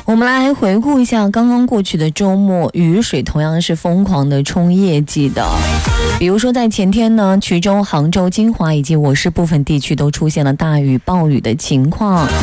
我们来回顾一下刚刚过去的周末，雨水同样是疯狂的冲业绩的。比如说在前天呢，衢州、杭州、金华以及我市部分地区都出现了大雨暴雨的情况。